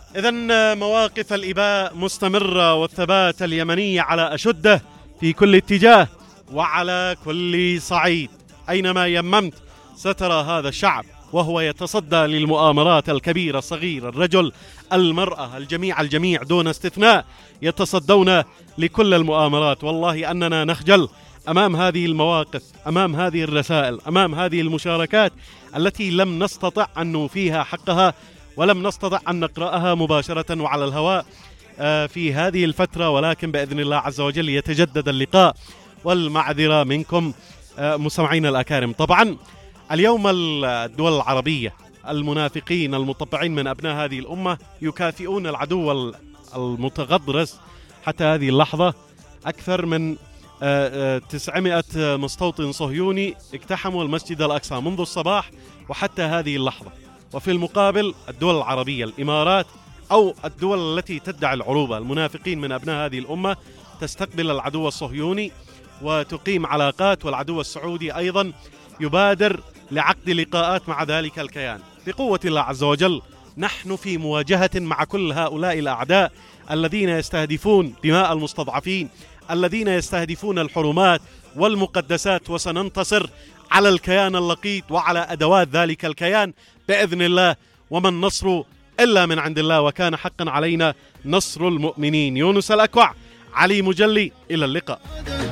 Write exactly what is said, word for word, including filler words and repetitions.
إذن مواقف الإباء مستمرة والثبات اليمني على أشده في كل اتجاه وعلى كل صعيد. أينما يممت سترى هذا الشعب وهو يتصدى للمؤامرات الكبيرة، الصغير، الرجل، المرأة، الجميع الجميع دون استثناء يتصدون لكل المؤامرات. والله أننا نخجل أمام هذه المواقف، أمام هذه الرسائل، أمام هذه المشاركات التي لم نستطع أن نوفيها حقها ولم نستطع أن نقرأها مباشرة وعلى الهواء في هذه الفترة، ولكن بإذن الله عز وجل يتجدد اللقاء. والمعذرة منكم مستمعين الأكارم. طبعا اليوم الدول العربية المنافقين المطبعين من أبناء هذه الأمة يكافئون العدو المتغطرس حتى هذه اللحظة. أكثر من تسعمائة مستوطن صهيوني اقتحموا المسجد الأقصى منذ الصباح وحتى هذه اللحظة. وفي المقابل الدول العربية، الإمارات أو الدول التي تدعي العروبة، المنافقين من أبناء هذه الأمة تستقبل العدو الصهيوني وتقيم علاقات، والعدو السعودي أيضا يبادر لعقد لقاءات مع ذلك الكيان. بقوة الله عز وجل نحن في مواجهة مع كل هؤلاء الأعداء الذين يستهدفون دماء المستضعفين، الذين يستهدفون الحرمات والمقدسات، وسننتصر على الكيان اللقيط وعلى أدوات ذلك الكيان بإذن الله. وما النصر إلا من عند الله، وكان حقا علينا نصر المؤمنين. يونس الأكوع، علي مجلي، إلى اللقاء.